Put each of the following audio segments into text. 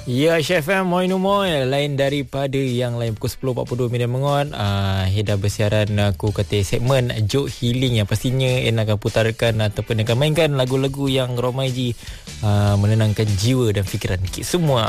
Ya, Chef Moin Umoy. Lain daripada yang lain pukul 10.42 mengon. Dah bersiaran aku kata segmen Joke Healing yang pastinya En akan putarkan ataupun akan mainkan lagu-lagu yang Romaiji menenangkan jiwa dan fikiran kita semua.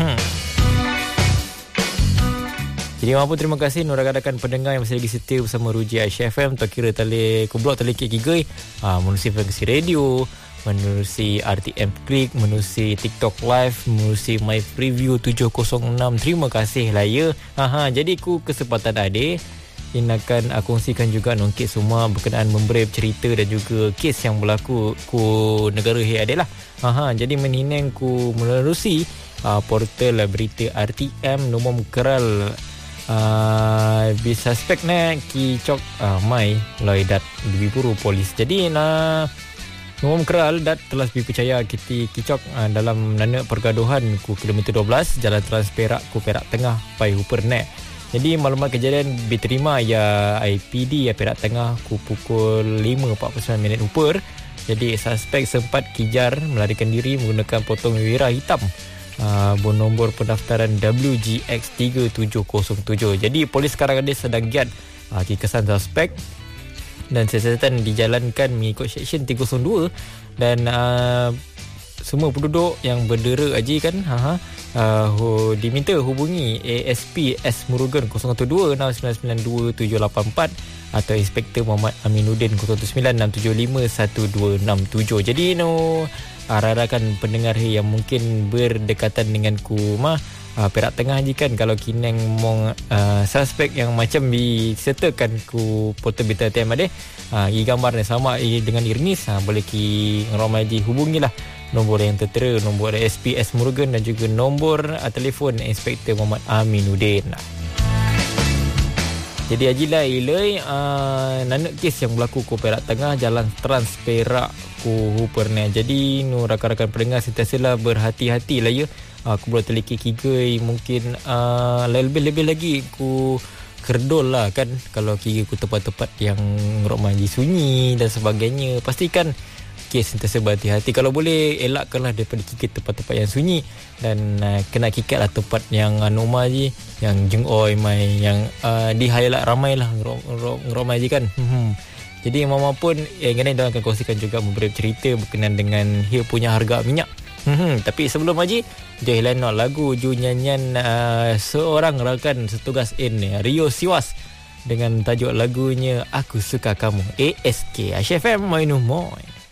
Jadi maupun terima kasih rakan-rakan pendengar yang masih lagi setia bersama Ruji Aisyah FM. Tak kira tali kublok tali kek gigai, menerusi frekuensi radio, menerusi RTM Klik, menerusi TikTok Live, menerusi My Preview 706. Terima kasih lah ya. Jadi ku kesempatan ada ini akan aku kongsikan juga nongkit semua berkenaan memberi cerita dan juga kes yang berlaku ku negara adalah. Jadi meninang ku menerusi portal berita RTM nombor keral suspek na kicok mai loidat lebih buru polis. Jadi Nomor keral dat telah dipercaya kita kicok dalam nana pergaduhan ku kilometer 12 Jalan Trans Perak ku Perak Tengah pai Hooper Net. Jadi maklumat kejadian diterima ya IPD ya Perak Tengah ku pukul 5.49 Hooper. Jadi suspek sempat kejar melarikan diri menggunakan potong wira hitam bernombor pendaftaran WGX 3707. Jadi polis sekarang ada sedang giat kesan suspek dan siasatan dijalankan mengikut Seksyen 302 dan semua penduduk yang berdera haji kan diminta hubungi ASP S Murugan 012 6992 784 atau Inspektor Muhammad Aminuddin 0967511267. Jadi rakan pendengar yang mungkin berdekatan dengan Kumah Perak Tengah je kan, kalau kineng mong suspek yang macam disertakan ku portal berita TM ada i gambar yang sama dengan Irnis, boleh ki ngoromaji hubungilah nombor yang tertera, nombor SPS Murugan dan juga nombor telefon Inspektor Muhammad Aminuddin. Jadi ajilah ilai nanak kes yang berlaku ku Perak Tengah Jalan Trans Perak ku Hoopernya. Jadi rakan-rakan pendengar sentiasalah berhati-hati lah ya. Aku boleh teliki kigai mungkin lebih-lebih lagi ku kerdol lah kan. Kalau kigai ku tempat-tempat yang rokmaji sunyi dan sebagainya, pastikan kes sentiasa berhati-hati. Kalau boleh elakkanlah daripada kikai tempat-tempat yang sunyi dan kena kikat lah tempat yang anomaji, yang jengoi mai, yang dihayalak ramai lah ngerokmaji kan. Jadi mama pun kena dia akan kongsikan juga memberi cerita berkenaan dengan dia punya harga minyak. Tapi sebelum Haji, jadilah lagu ju nyanyian seorang rakan setugas ni, Rio Siwas, dengan tajuk lagunya Aku Suka Kamu. ASK Aisyah FM Moin Umoy.